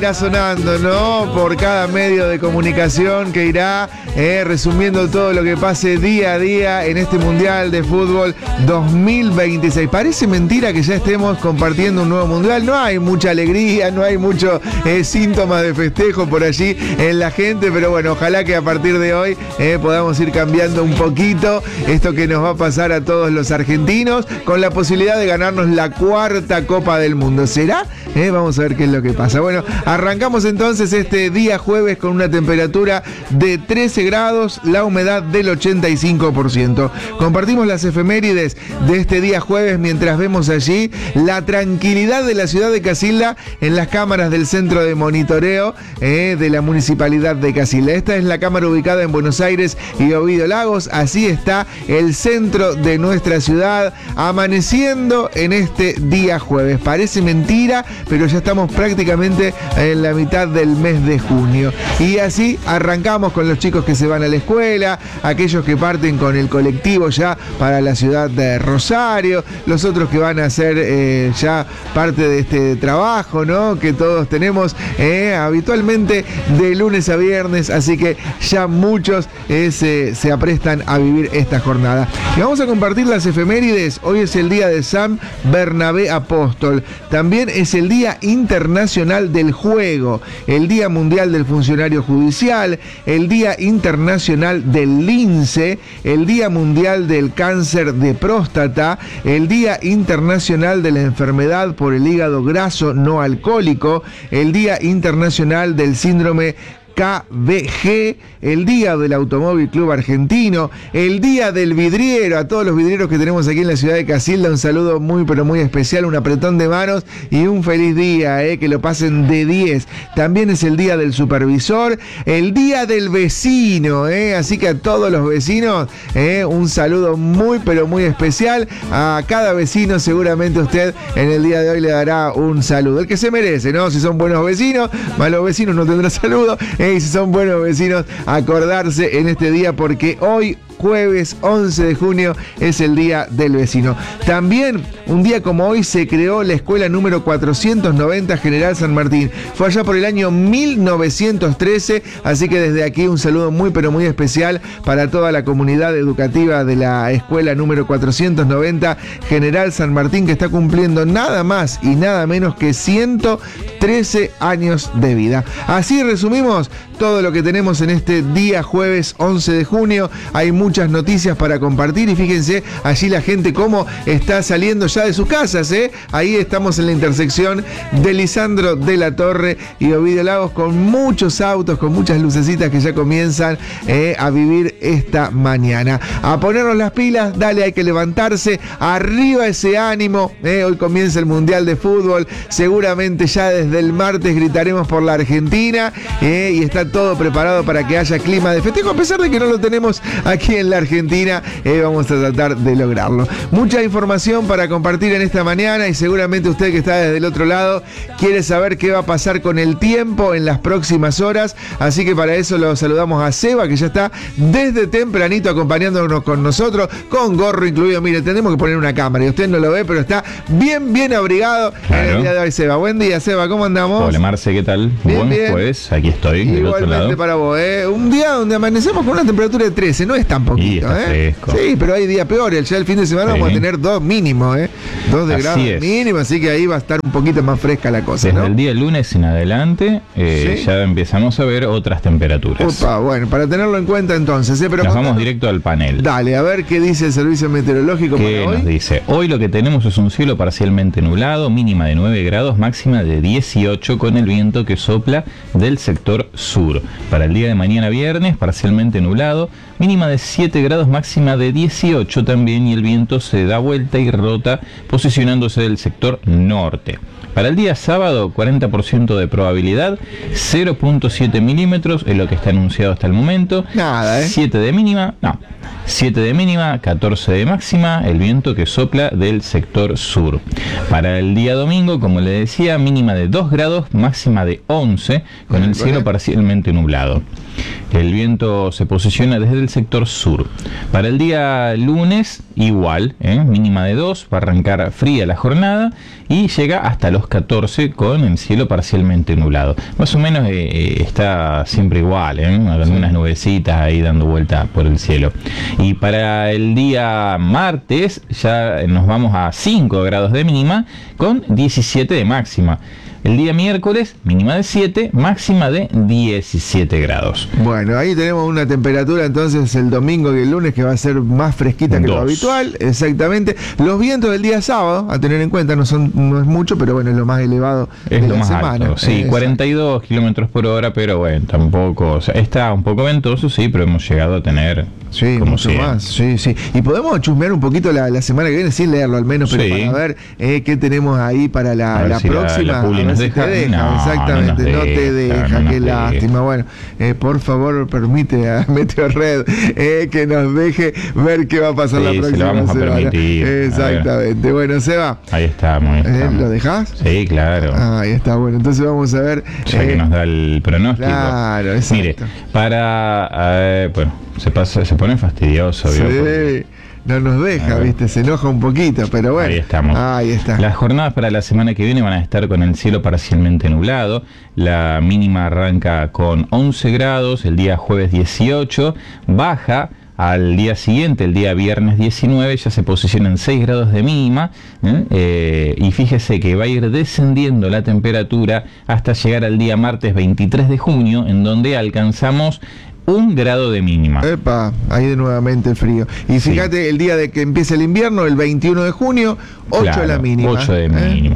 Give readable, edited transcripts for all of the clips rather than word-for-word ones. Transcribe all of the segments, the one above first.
Irá sonando, ¿no? Por cada medio de comunicación que irá resumiendo todo lo que pase día a día en este Mundial de Fútbol 2026. Parece mentira que ya estemos compartiendo un nuevo Mundial. No hay mucha alegría, no hay muchos síntomas de festejo por allí en la gente, pero bueno, ojalá que a partir de hoy podamos ir cambiando un poquito esto que nos va a pasar a todos los argentinos con la posibilidad de ganarnos la 4ª Copa del Mundo. ¿Será? Vamos a ver qué es lo que pasa. Bueno, arrancamos entonces este día jueves con una temperatura de 13 grados, la humedad del 85%. Compartimos las efemérides de este día jueves mientras vemos allí la tranquilidad de la ciudad de Casilda en las cámaras del centro de monitoreo de la municipalidad de Casilda. Esta es la cámara ubicada en Buenos Aires y Ovidio Lagos. Así está el centro de nuestra ciudad amaneciendo en este día jueves. Parece mentira, pero ya estamos prácticamente en la mitad del mes de junio. Y así arrancamos con los chicos que se van a la escuela, aquellos que parten con el colectivo ya para la ciudad de Rosario, los otros que van a hacer ya parte de este trabajo, ¿no? Que todos tenemos habitualmente de lunes a viernes, así que ya muchos se aprestan a vivir esta jornada. Y vamos a compartir las efemérides. Hoy es el día de San Bernabé Apóstol. También es el Día Internacional del Juego, el Día Mundial del Funcionario Judicial, el Día Internacional del Lince, el Día Mundial del Cáncer de Próstata, el Día Internacional de la Enfermedad por el Hígado Graso No Alcohólico, el Día Internacional del Síndrome KBG, el Día del Automóvil Club Argentino, el Día del Vidriero. A todos los vidrieros que tenemos aquí en la ciudad de Casilda, un saludo muy pero muy especial, un apretón de manos y un feliz día, que lo pasen de 10. También es el Día del Supervisor, el Día del Vecino, así que a todos los vecinos un saludo muy pero muy especial. A cada vecino seguramente usted en el día de hoy le dará un saludo, el que se merece, ¿no? Si son buenos vecinos, malos vecinos no tendrán saludo. Y si son buenos vecinos, acordarse en este día porque hoy, jueves 11 de junio, es el Día del Vecino. También, un día como hoy, se creó la escuela número 490 General San Martín. Fue allá por el año 1913, así que desde aquí un saludo muy pero muy especial para toda la comunidad educativa de la escuela número 490 General San Martín, que está cumpliendo nada más y nada menos que 113 años de vida. Así resumimos todo lo que tenemos en este día jueves 11 de junio. Hay muchas noticias para compartir y fíjense allí la gente cómo está saliendo ya de sus casas, Ahí estamos en la intersección de Lisandro de la Torre y Ovidio Lagos con muchos autos, con muchas lucecitas que ya comienzan a vivir esta mañana. A ponernos las pilas, dale, hay que levantarse, arriba ese ánimo, hoy comienza el Mundial de Fútbol, seguramente ya desde el martes gritaremos por la Argentina, y está todo preparado para que haya clima de festejo, a pesar de que no lo tenemos aquí en la Argentina, vamos a tratar de lograrlo. Mucha información para compartir en esta mañana y seguramente usted que está desde el otro lado quiere saber qué va a pasar con el tiempo en las próximas horas, así que para eso lo saludamos a Seba, que ya está desde tempranito acompañándonos con nosotros, con gorro incluido. Mire, tenemos que poner una cámara y usted no lo ve, pero está bien abrigado. Claro. En el día de hoy, Seba. Buen día, Seba, ¿cómo andamos? Hola, Marce, ¿qué tal? Bien. Pues aquí estoy, del otro lado. Para vos, un día donde amanecemos con una temperatura de 13, no es tan poquito, fresco. Sí, pero hay días peores. Ya el fin de semana vamos a tener 2 mínimos, 2 de grados mínimo, así que ahí va a estar un poquito más fresca la cosa, Desde ¿no? el día lunes en adelante ya empezamos a ver otras temperaturas. Opa, bueno, para tenerlo en cuenta entonces, pero nos vamos directo al panel. Dale, a ver qué dice el servicio meteorológico para hoy. ¿Qué nos dice? Hoy lo que tenemos es un cielo parcialmente nublado, mínima de 9 grados, máxima de 18, con el viento que sopla del sector sur. Para el día de mañana viernes, parcialmente nublado, mínima de 7 grados, máxima de 18 también, y el viento se da vuelta y rota posicionándose del sector norte. Para el día sábado, 40% de probabilidad, 0.7 milímetros es lo que está anunciado hasta el momento. Nada, 7 de mínima, 14 de máxima, el viento que sopla del sector sur. Para el día domingo, como le decía, mínima de 2 grados, máxima de 11, con el cielo parcialmente nublado. El viento se posiciona desde el sector sur sur. Para el día lunes, igual, mínima de 2, va a arrancar fría la jornada y llega hasta los 14 con el cielo parcialmente nublado. Más o menos está siempre igual, algunas nubecitas ahí dando vuelta por el cielo. Y para el día martes ya nos vamos a 5 grados de mínima con 17 de máxima. El día miércoles, mínima de 7, máxima de 17 grados. Bueno, ahí tenemos una temperatura entonces el domingo y el lunes que va a ser más fresquita que lo habitual, exactamente. Los vientos del día sábado, a tener en cuenta, no es mucho, pero bueno, es lo más elevado de la más semana. Alto, sí, 42 kilómetros por hora, pero bueno, tampoco, o sea, está un poco ventoso, sí, pero hemos llegado a tener... Sí, como mucho más, sí. Y podemos chusmear un poquito la semana que viene, sin leerlo al menos, pero para ver qué tenemos ahí para la si próxima. La Publi nos deja. No, exactamente, no te deja, qué lástima. Bueno, por favor, permite a Meteorred que nos deje ver qué va a pasar la próxima se lo vamos a semana. permitir. Exactamente. Bueno, Seba. Ahí estamos. ¿Lo dejás? Sí, claro. Ahí está, bueno, entonces vamos a ver. Ya que nos da el pronóstico. Claro, exacto. Mire, bueno, se pone fastidioso, sí. ¿vio? No nos deja, ¿viste? Se enoja un poquito, pero bueno. Ahí estamos. Ahí está. Las jornadas para la semana que viene van a estar con el cielo parcialmente nublado. La mínima arranca con 11 grados, el día jueves 18, baja al día siguiente, el día viernes 19, ya se posiciona en 6 grados de mínima, y fíjese que va a ir descendiendo la temperatura hasta llegar al día martes 23 de junio, en donde alcanzamos 1 grado de mínima. Epa, ahí de nuevamente el frío. Y fíjate, el día de que empieza el invierno, el 21 de junio, 8 la mínima. 8 de mínima.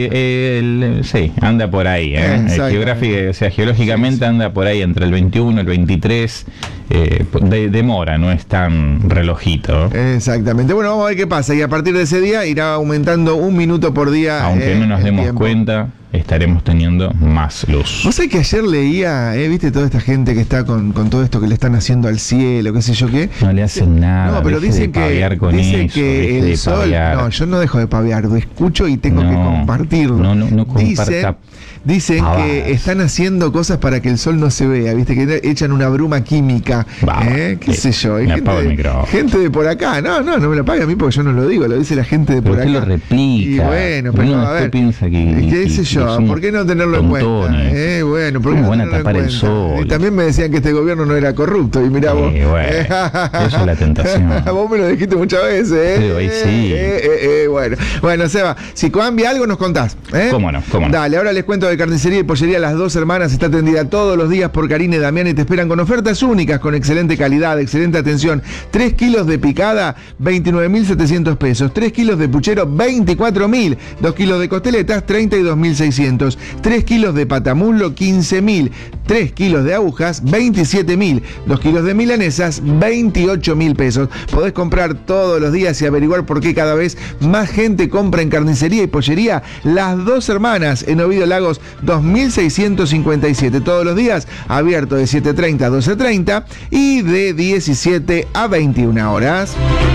Sí, anda por ahí. Geológicamente anda por ahí entre el 21 y el 23. Demora, no es tan relojito. Exactamente. Bueno, vamos a ver qué pasa. Y a partir de ese día irá aumentando 1 minuto por día. Aunque no nos demos cuenta, estaremos teniendo más luz. Vos sabés que ayer leía, viste, toda esta gente que está con todo esto que le están haciendo al cielo, qué sé yo qué. No le hacen nada. No, pero dicen que el sol. No, yo no dejo de pavear, lo escucho y tengo que compartirlo. No comparta. Dicen que están haciendo cosas para que el sol no se vea, viste, que echan una bruma química, qué sé yo, gente de por acá, no me lo pague a mí porque yo no lo digo, lo dice la gente de por acá. Lo replica. Y bueno, pero a ver, piensa qué sé yo, ¿por qué no tenerlo en cuenta? Bueno, ¿por qué no tenerlo tapar el sol? Y también me decían que este gobierno no era corrupto, y mirá vos. Bueno, eso es la tentación. Vos me lo dijiste muchas veces, Pero ahí sí. Bueno, Seba, si cambia algo nos contás, ¿Cómo no? Dale, ahora les cuento de Carnicería y Pollería Las Dos Hermanas. Está atendida todos los días por Karina y Damián y te esperan con ofertas únicas, con excelente calidad, excelente atención. 3 kilos de picada, 29.700 pesos. 3 kilos de puchero, 24.000. 2 kilos de costeletas, 32.600. 3 kilos de patamuslo, 15.000. 3 kilos de agujas, 27.000. 2 kilos de milanesas, 28.000 pesos. Podés comprar todos los días y averiguar por qué cada vez más gente compra en Carnicería y Pollería Las Dos Hermanas, en Ovidio Lagos 2657. Todos los días abierto de 7:30 a 12:30 y de 17 a 21 horas.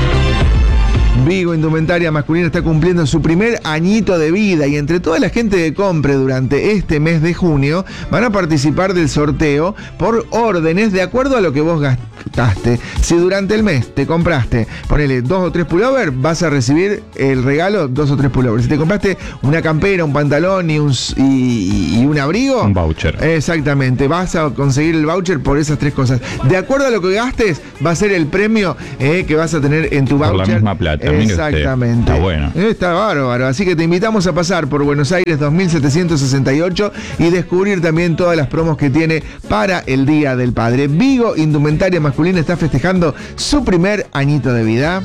Vigo Indumentaria Masculina está cumpliendo su primer añito de vida y entre toda la gente que compre durante este mes de junio van a participar del sorteo por órdenes de acuerdo a lo que vos gastaste. Si durante el mes te compraste, ponele 2 o 3 pullovers, vas a recibir el regalo 2 o 3 pullovers. Si te compraste una campera, un pantalón y un abrigo, un voucher. Exactamente, vas a conseguir el voucher por esas 3 cosas. De acuerdo a lo que gastes, va a ser el premio que vas a tener en tu voucher. Por la misma plata. Exactamente. Está bueno. Está bárbaro. Así que te invitamos a pasar por Buenos Aires 2768 y descubrir también todas las promos que tiene para el Día del Padre. Vigo Indumentaria Masculina está festejando su primer añito de vida.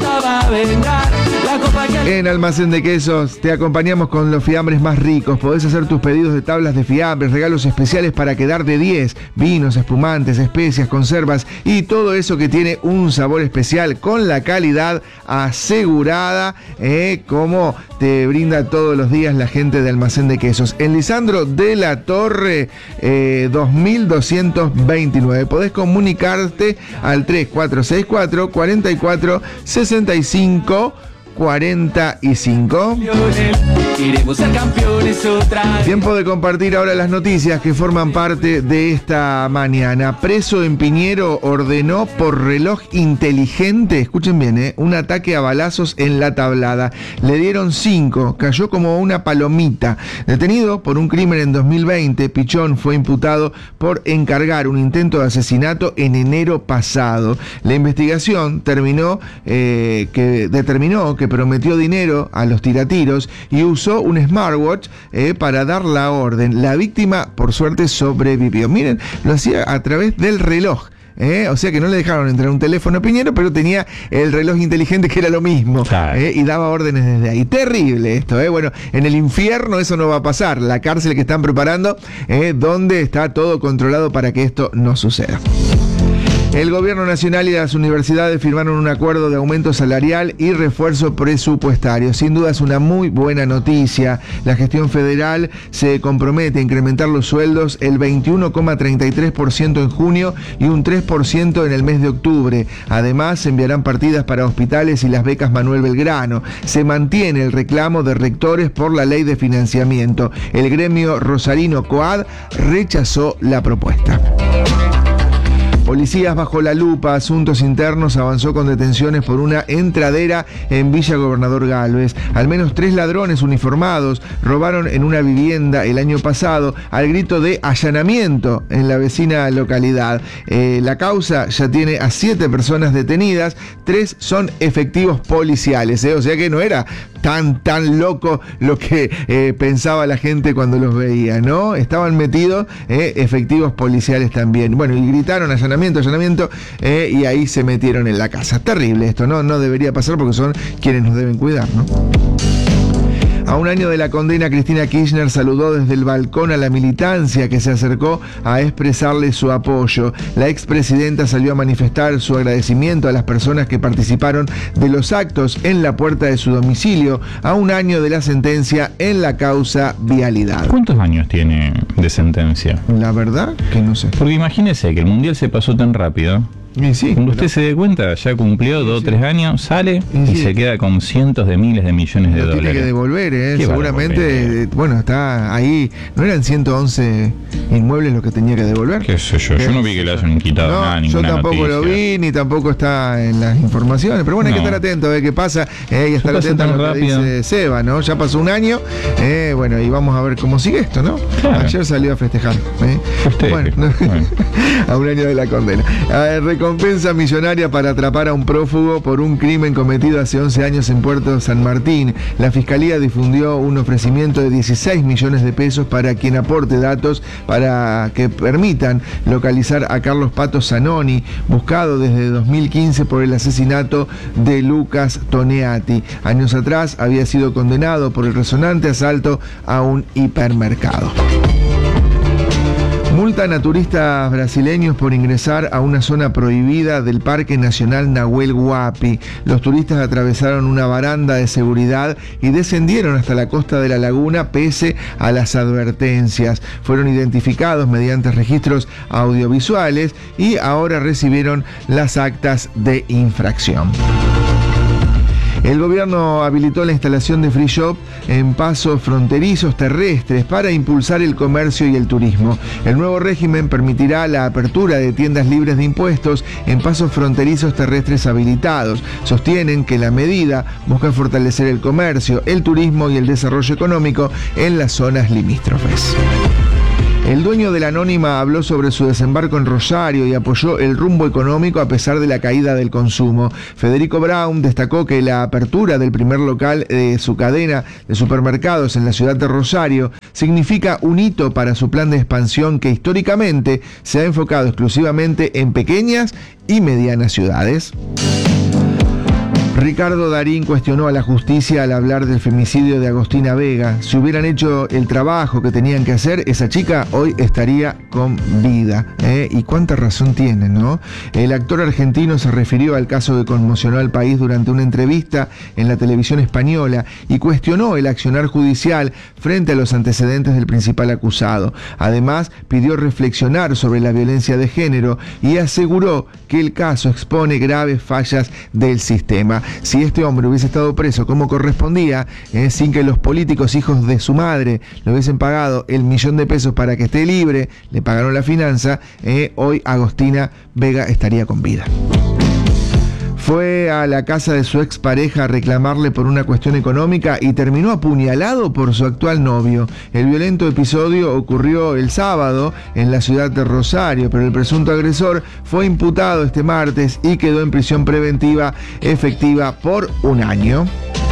En Almacén de Quesos te acompañamos con los fiambres más ricos. Podés hacer tus pedidos de tablas de fiambres, regalos especiales para quedar de 10, vinos, espumantes, especias, conservas y todo eso que tiene un sabor especial con la calidad asegurada, como te brinda todos los días la gente de Almacén de Quesos. En Lisandro de la Torre 2229. Podés comunicarte al 3464 44 65 45. Queremos ser campeones otra vez. Tiempo de compartir ahora las noticias que forman parte de esta mañana. Preso en Piñero ordenó por reloj inteligente, escuchen bien, un ataque a balazos en La Tablada. Le dieron 5, cayó como una palomita. Detenido por un crimen en 2020, Pichón fue imputado por encargar un intento de asesinato en enero pasado. La investigación determinó que prometió dinero a los tiratiros y usó un smartwatch para dar la orden. La víctima, por suerte, sobrevivió. Miren, lo hacía a través del reloj. O sea que no le dejaron entrar un teléfono a Piñero, pero tenía el reloj inteligente que era lo mismo. Claro. Y daba órdenes desde ahí. Terrible esto. Bueno, en el infierno eso no va a pasar. La cárcel que están preparando, donde está todo controlado para que esto no suceda. El gobierno nacional y las universidades firmaron un acuerdo de aumento salarial y refuerzo presupuestario. Sin duda es una muy buena noticia. La gestión federal se compromete a incrementar los sueldos el 21,33% en junio y un 3% en el mes de octubre. Además, se enviarán partidas para hospitales y las becas Manuel Belgrano. Se mantiene el reclamo de rectores por la ley de financiamiento. El gremio rosarino COAD rechazó la propuesta. Policías bajo la lupa, asuntos internos, avanzó con detenciones por una entradera en Villa Gobernador Galvez. Al menos 3 ladrones uniformados robaron en una vivienda el año pasado al grito de allanamiento en la vecina localidad. La causa ya tiene a 7 personas detenidas, 3 son efectivos policiales, o sea que no era tan loco lo que pensaba la gente cuando los veía, ¿no? Estaban metidos efectivos policiales también. Bueno, y gritaron allanamiento, y ahí se metieron en la casa. Terrible esto, ¿no? No debería pasar porque son quienes nos deben cuidar, ¿no? A un año de la condena, Cristina Kirchner saludó desde el balcón a la militancia que se acercó a expresarle su apoyo. La expresidenta salió a manifestar su agradecimiento a las personas que participaron de los actos en la puerta de su domicilio a un año de la sentencia en la causa vialidad. ¿Cuántos años tiene de sentencia? La verdad que no sé. Porque imagínese que el Mundial se pasó tan rápido. Y sí, cuando usted se dé cuenta, ya cumplió 2 o 3 años, sale y se queda con cientos de miles de millones de dólares. Tiene que devolver, seguramente, bueno, está ahí. ¿No eran 111 inmuebles lo que tenía que devolver? ¿Qué sé yo? Yo no vi que le hayan quitado nada, ninguna yo tampoco noticia. Lo vi, ni tampoco está en las informaciones. Pero bueno, hay que estar atento a ver qué pasa y estar atento a lo que dice Seba, ¿no? Ya pasó un año, bueno, y vamos a ver cómo sigue esto, ¿no? Claro. Ayer salió a festejar. Bueno. A un año de la condena. Recompensa millonaria para atrapar a un prófugo por un crimen cometido hace 11 años en Puerto San Martín. La Fiscalía difundió un ofrecimiento de 16 millones de pesos para quien aporte datos para que permitan localizar a Carlos Pato Zanoni, buscado desde 2015 por el asesinato de Lucas Toneati. Años atrás había sido condenado por el resonante asalto a un hipermercado. Multan a turistas brasileños por ingresar a una zona prohibida del Parque Nacional Nahuel Huapi. Los turistas atravesaron una baranda de seguridad y descendieron hasta la costa de la laguna pese a las advertencias. Fueron identificados mediante registros audiovisuales y ahora recibieron las actas de infracción. El gobierno habilitó la instalación de free shop en pasos fronterizos terrestres para impulsar el comercio y el turismo. El nuevo régimen permitirá la apertura de tiendas libres de impuestos en pasos fronterizos terrestres habilitados. Sostienen que la medida busca fortalecer el comercio, el turismo y el desarrollo económico en las zonas limítrofes. El dueño de la Anónima habló sobre su desembarco en Rosario y apoyó el rumbo económico a pesar de la caída del consumo. Federico Braun destacó que la apertura del primer local de su cadena de supermercados en la ciudad de Rosario significa un hito para su plan de expansión que históricamente se ha enfocado exclusivamente en pequeñas y medianas ciudades. Ricardo Darín cuestionó a la justicia al hablar del femicidio de Agostina Vega. Si hubieran hecho el trabajo que tenían que hacer, esa chica hoy estaría con vida. Y cuánta razón tiene, ¿no? El actor argentino se refirió al caso que conmocionó al país durante una entrevista en la televisión española y cuestionó el accionar judicial frente a los antecedentes del principal acusado. Además, pidió reflexionar sobre la violencia de género y aseguró que el caso expone graves fallas del sistema. Si este hombre hubiese estado preso como correspondía, sin que los políticos hijos de su madre le hubiesen pagado el $1.000.000 para que esté libre, le pagaron la finanza, hoy Agostina Vega estaría con vida. Fue a la casa de su expareja a reclamarle por una cuestión económica y terminó apuñalado por su actual novio. El violento episodio ocurrió el sábado en la ciudad de Rosario, pero el presunto agresor fue imputado este martes y quedó en prisión preventiva efectiva por 1 año.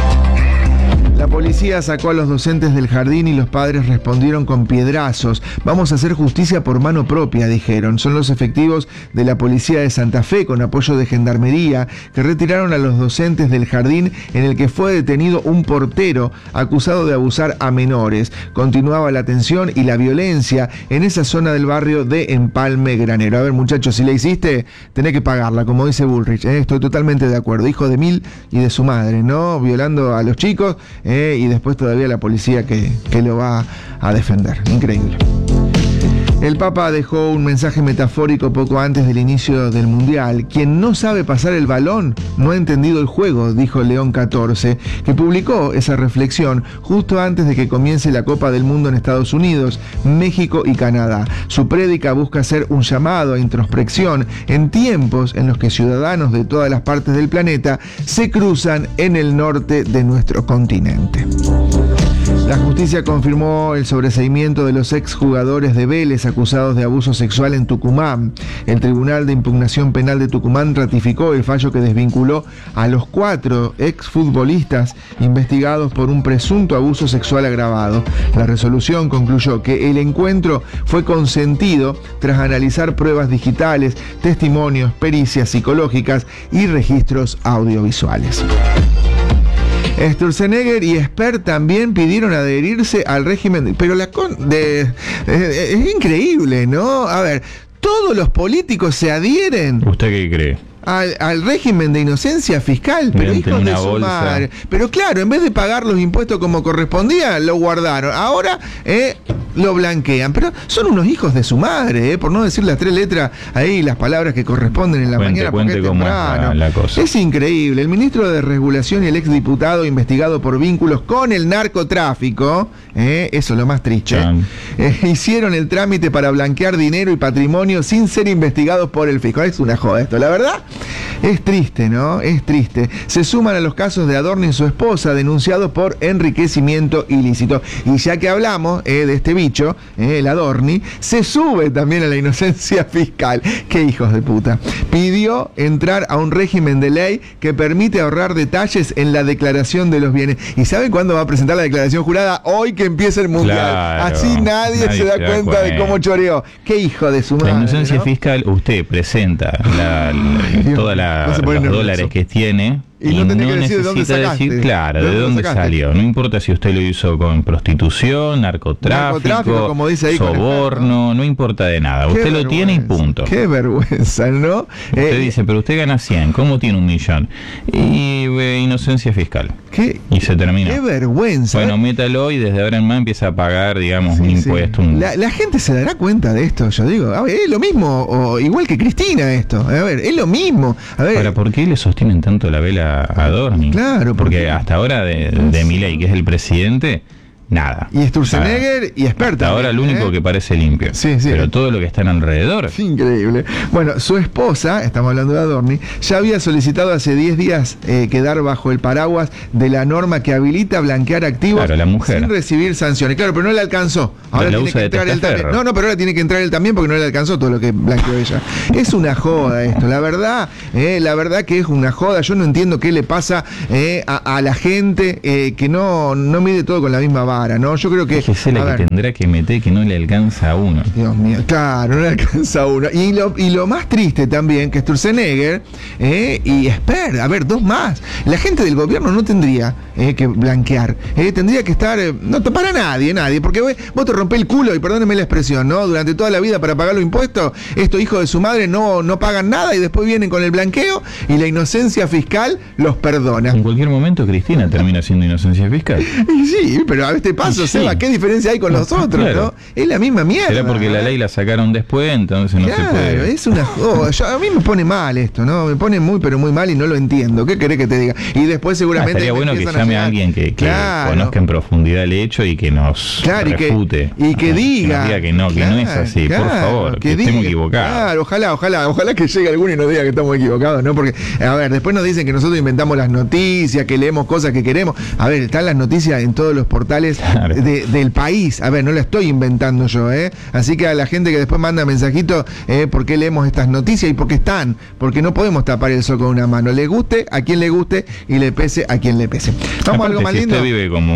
La policía sacó a los docentes del jardín y los padres respondieron con piedrazos. Vamos a hacer justicia por mano propia, dijeron. Son los efectivos de la policía de Santa Fe, con apoyo de Gendarmería, que retiraron a los docentes del jardín en el que fue detenido un portero acusado de abusar a menores. Continuaba la tensión y la violencia en esa zona del barrio de Empalme Granero. A ver, muchachos, si la hiciste, tenés que pagarla, como dice Bullrich. Estoy totalmente de acuerdo. Hijo de mil y de su madre, ¿no? Violando a los chicos. Y después todavía la policía que lo va a defender. Increíble. El Papa dejó un mensaje metafórico poco antes del inicio del Mundial. Quien no sabe pasar el balón no ha entendido el juego, dijo León XIV, que publicó esa reflexión justo antes de que comience la Copa del Mundo en Estados Unidos, México y Canadá. Su prédica busca ser un llamado a introspección en tiempos en los que ciudadanos de todas las partes del planeta se cruzan en el norte de nuestro continente. La justicia confirmó el sobreseimiento de los exjugadores de Vélez acusados de abuso sexual en Tucumán. El Tribunal de Impugnación Penal de Tucumán ratificó el fallo que desvinculó a los 4 exfutbolistas investigados por un presunto abuso sexual agravado. La resolución concluyó que el encuentro fue consentido tras analizar pruebas digitales, testimonios, pericias psicológicas y registros audiovisuales. Sturzenegger y Esper también pidieron adherirse al régimen, pero es increíble, ¿no? A ver, todos los políticos se adhieren. ¿Usted qué cree? Al régimen de inocencia fiscal, pero hijos de su madre. Pero claro, en vez de pagar los impuestos como correspondía, lo guardaron. Ahora lo blanquean, pero son unos hijos de su madre, por no decir las 3 letras ahí, las palabras que corresponden en la mañana, porque es temprano. La cosa. Es increíble. El ministro de Regulación y el exdiputado investigado por vínculos con el narcotráfico, eso es lo más triste, hicieron el trámite para blanquear dinero y patrimonio sin ser investigados por el fisco. Es una joda esto, la verdad. Es triste, ¿no? Es triste. Se suman a los casos de Adorni y su esposa, denunciados por enriquecimiento ilícito. Y ya que hablamos de este bicho, el Adorni, se sube también a la inocencia fiscal. ¡Qué hijos de puta! Pidió entrar a un régimen de ley que permite ahorrar detalles en la declaración de los bienes. ¿Y saben cuándo va a presentar la declaración jurada? Hoy que empieza el Mundial. Claro, así nadie se da cuenta de cómo choreó. ¡Qué hijo de su madre! La inocencia, ¿no?, fiscal, usted presenta todos los dólares que tiene y no tiene que decir de dónde sacaste. Decir, claro, de dónde salió. No importa si usted lo hizo con prostitución, narcotráfico, como dice ahí, soborno, no importa de nada. Usted lo tiene y punto. Qué vergüenza, ¿no? Usted dice, pero usted gana 100, ¿cómo tiene 1.000.000? Y inocencia fiscal. Y se termina. Qué vergüenza. Bueno, métalo y desde ahora en más empieza a pagar, digamos, un impuesto. La gente se dará cuenta de esto, yo digo. A ver, es lo mismo, o igual que Cristina esto. A ver, es lo mismo. A ver. Ahora, ¿por qué le sostienen tanto la vela a Adorni? Claro, porque hasta ahora de Milei, que es el presidente, nada. Y Sturzenegger y Esper. Hasta ahora el único que parece limpio. Sí. Pero todo lo que está alrededor. Es increíble. Bueno, su esposa, estamos hablando de Adorni, ya había solicitado hace 10 días quedar bajo el paraguas de la norma que habilita blanquear activos, la mujer, sin recibir sanciones. Claro, pero no le alcanzó. Ahora tiene que entrar él también. No, pero ahora tiene que entrar él también porque no le alcanzó todo lo que blanqueó ella. Es una joda esto, la verdad que es una joda. Yo no entiendo qué le pasa a la gente que no mide todo con la misma vara. ¿No? Yo creo que es la que tendrá que meter, que no le alcanza a uno. Dios mío, claro, no le alcanza a uno. Y lo más triste también, que Sturzenegger y Esper, a ver, 2 más. La gente del gobierno no tendría que blanquear. Tendría que estar, no para nadie, porque vos te rompés el culo, y perdónenme la expresión, ¿no? Durante toda la vida para pagar los impuestos, estos hijos de su madre no pagan nada y después vienen con el blanqueo y la inocencia fiscal los perdona. En cualquier momento Cristina termina siendo inocencia fiscal. Sí, pero a veces este paso, Sí. Seba, ¿qué diferencia hay con los otros, Claro. no? Es la misma mierda. Será porque la ley la sacaron después, entonces no Claro, se puede. es una a mí me pone mal esto, ¿no? Me pone muy, pero muy mal y no lo entiendo. ¿Qué querés que te diga? Y después seguramente... Estaría me bueno que empiezan llame a llegar- alguien que Claro. conozca en profundidad el hecho y que nos Claro, refute. y que diga. Que nos diga que no es así, por Claro, favor, que estemos equivocados. Claro, ojalá que llegue alguno y nos diga que estamos equivocados, ¿no? Porque, a ver, después nos dicen que nosotros inventamos las noticias, que leemos cosas que queremos. A ver, están las noticias en todos los portales Claro. del país. A ver, no la estoy inventando yo, ¿eh? Así que a la gente que después manda mensajitos, ¿por qué leemos estas noticias? Y porque están, porque no podemos tapar el sol con una mano. Le guste a quien le guste y le pese a quien le pese. Vamos a Aparte, algo más si lindo. usted vive como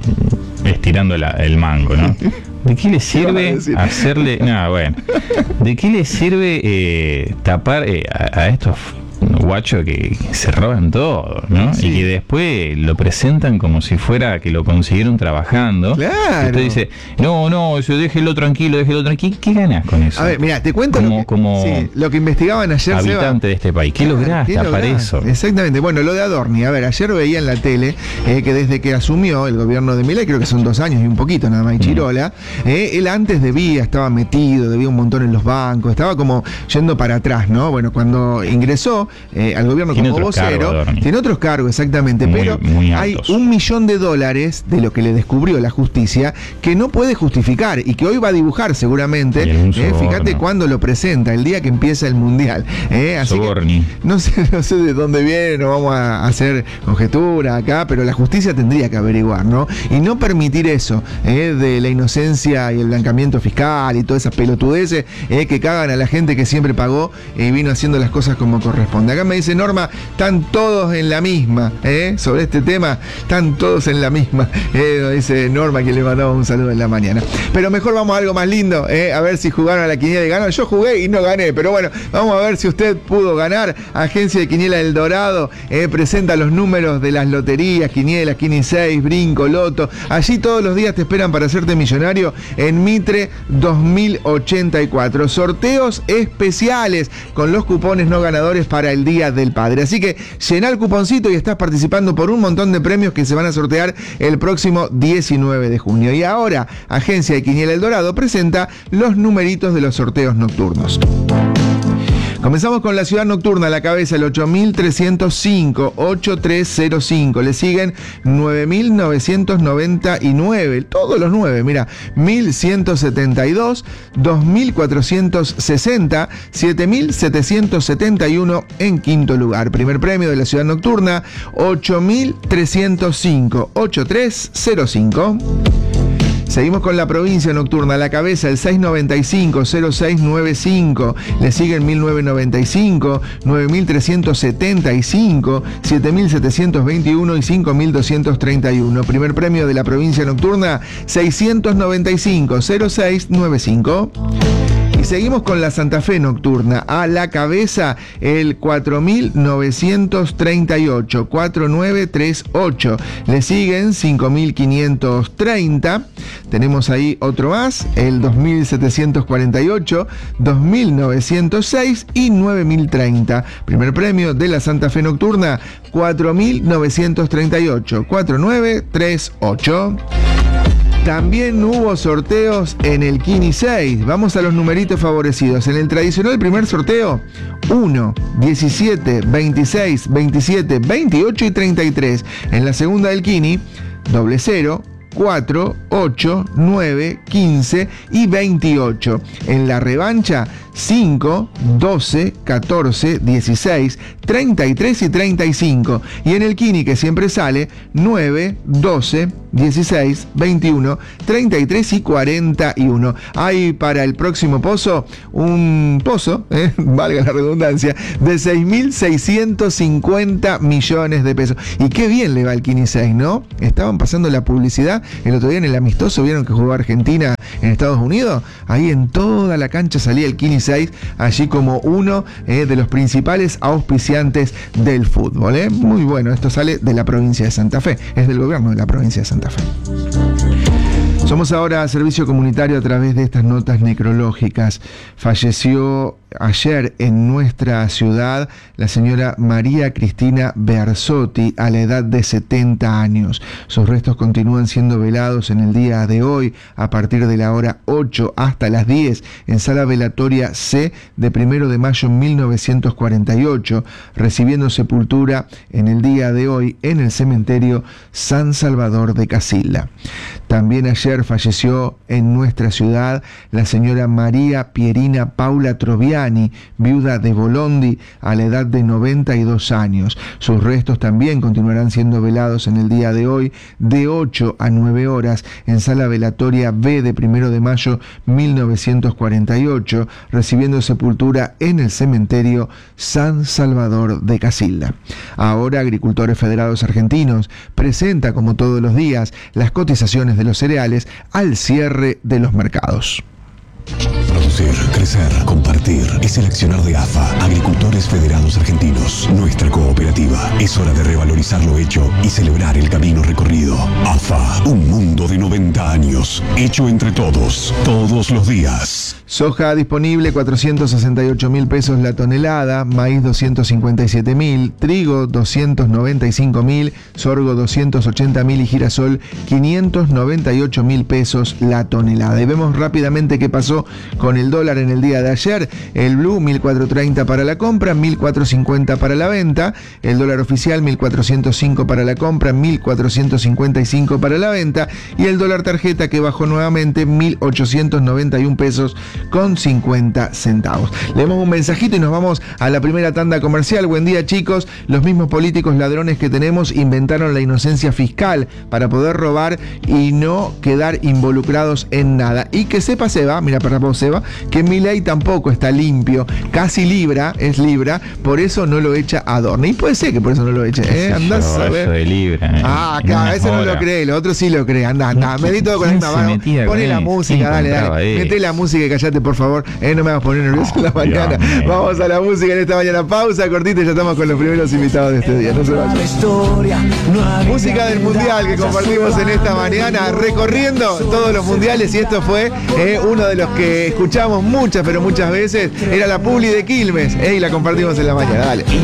estirando el mango, ¿no? ¿De qué le sirve decir? hacerle... No, bueno. ¿De qué le sirve tapar a estos guachos que se roban todo, ¿no? Sí. Y que después lo presentan como si fuera que lo consiguieron trabajando. Claro. Y usted dice, no, eso déjelo tranquilo. ¿Qué ganás con eso? A ver, mira, te cuento como lo que investigaban ayer, Seba. habitante de este país. ¿Qué lograste ¿Qué para lográs? eso? Exactamente. Bueno, lo de Adorni. A ver, ayer veía en la tele que desde que asumió el gobierno de Milei, creo que son 2 años y un poquito nada más, y Chirola, él antes estaba metido, debía un montón en los bancos, estaba como yendo para atrás, ¿no? Bueno, cuando ingresó al gobierno Tiene como otros vocero, cargos, Adorni. tiene otros cargos, exactamente, Muy- pero muy hay altos. $1 millón de lo que le descubrió la justicia que no puede justificar y que hoy va a dibujar seguramente. Y algún soborno. Fíjate cuándo lo presenta, el día que empieza el Mundial. Así que Soborni. no sé de dónde viene, no vamos a hacer conjetura acá, pero la justicia tendría que averiguar, ¿no? Y no permitir eso, de la inocencia y el blanqueamiento fiscal y todas esas pelotudeces que cagan a la gente que siempre pagó y vino haciendo las cosas como corresponde. Acá me dice Norma, están todos en la misma, sobre este tema, están todos en la misma, nos dice Norma, que le mandamos un saludo en la mañana. Pero mejor vamos a algo más lindo, a ver si jugaron a la quiniela y ganaron. Yo jugué y no gané, pero bueno, vamos a ver si usted pudo ganar. Agencia de Quiniela del Dorado presenta los números de las loterías, quinielas, Quini 6, Brinco, Loto. Allí todos los días te esperan para hacerte millonario en Mitre 2084. Sorteos especiales con los cupones no ganadores para el Día del Padre. Así que llená el cuponcito y estás participando por un montón de premios que se van a sortear el próximo 19 de junio. Y ahora, Agencia de Quiniela El Dorado presenta los numeritos de los sorteos nocturnos. Comenzamos con la ciudad nocturna, a la cabeza el 8305, 8305. Le siguen 9999, todos los 9, mira, 1172, 2460, 7771 en quinto lugar. Primer premio de la ciudad nocturna, 8305, 8305. Seguimos con la provincia nocturna, a la cabeza el 695-0695, le siguen 1995, 9375, 7721 y 5231. Primer premio de la provincia nocturna, 695-0695. Y seguimos con la Santa Fe nocturna, a la cabeza el 4938, 4938, le siguen 5530, tenemos ahí otro más, el 2748, 2906 y 9030. Primer premio de la Santa Fe nocturna, 4938, 4938. También hubo sorteos en el Quini 6. Vamos a los numeritos favorecidos. En el tradicional primer sorteo, 1, 17, 26, 27, 28 y 33. En la segunda del Quini, 00, 4, 8, 9, 15 y 28. En la revancha, 5, 12, 14, 16, 33 y 35. Y en el Quini, que siempre sale, 9, 12, 16, 21, 33 y 41. Hay para el próximo pozo un pozo, valga la redundancia, de 6.650 millones de pesos. Y qué bien le va al Quini 6, ¿no? Estaban pasando la publicidad el otro día en el amistoso, vieron que jugó Argentina en Estados Unidos. Ahí en toda la cancha salía el Quini 6, allí como uno de los principales auspiciantes del fútbol. Muy bueno, esto sale de la provincia de Santa Fe, es del gobierno de la provincia de Santa Fe. Somos ahora servicio comunitario a través de estas notas necrológicas. Falleció ayer en nuestra ciudad la señora María Cristina Bearzotti a la edad de 70 años. Sus restos continúan siendo velados en el día de hoy a partir de la hora 8 hasta las 10 en sala velatoria C de 1 de mayo 1948, recibiendo sepultura en el día de hoy en el cementerio San Salvador de Casilda. También ayer falleció en nuestra ciudad la señora María Pierina Paula Troviani, viuda de Bolondi, a la edad de 92 años. Sus restos también continuarán siendo velados en el día de hoy de 8 a 9 horas en sala velatoria B de 1 de mayo 1948, recibiendo sepultura en el cementerio San Salvador de Casilda. Ahora Agricultores Federados Argentinos presenta, como todos los días, las cotizaciones de los cereales al cierre de los mercados. Producir, crecer, compartir. Es el accionar de AFA, Agricultores Federados Argentinos, nuestra cooperativa. Es hora de revalorizar lo hecho y celebrar el camino recorrido. AFA, un mundo de 90 años, hecho entre todos, todos los días. Soja disponible 468.000 pesos la tonelada, maíz 257.000, trigo 295.000, sorgo 280.000 y girasol 598.000 pesos la tonelada. Y vemos rápidamente qué pasó con el dólar en el día de ayer. El blue 1.430 para la compra, 1.450 para la venta. El dólar oficial 1.405 para la compra, 1.455 para la venta. Y el dólar tarjeta, que bajó nuevamente, 1.891 pesos con 50 centavos. Leemos un mensajito y nos vamos a la primera tanda comercial. Buen día, chicos. Los mismos políticos ladrones que tenemos inventaron la inocencia fiscal para poder robar y no quedar involucrados en nada. Y que sepa Seba, mira para vos Seba, que Milei tampoco está limpio, casi es Libra, por eso no lo echa Adorno. Y puede ser que por eso no lo eche, andás a ver. Eso de Libra, acá, ese no lo cree, el otro sí lo cree. Anda, medí todo con la misma mano. Poné la música, dale. Meté la música y callate, por favor. No me hagas poner nervioso en la mañana. Vamos a la música en esta mañana. Pausa cortita y ya estamos con los primeros invitados de este día. No se vayan. Música del mundial que compartimos en esta mañana, recorriendo todos los mundiales. Y esto fue uno de los que escuchamos muchas, pero muchas veces. Era la publi de Quilmes. Y la compartimos en la mañana. Dale.